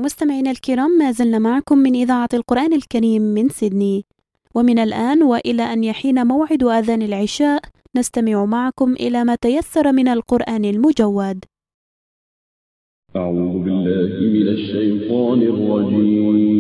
مستمعينا الكرام، ما زلنا معكم من إذاعة القرآن الكريم من سيدني، ومن الآن وإلى أن يحين موعد أذان العشاء نستمع معكم إلى ما تيسر من القرآن المجود. أعوذ بالله من الشيطان الرجيم.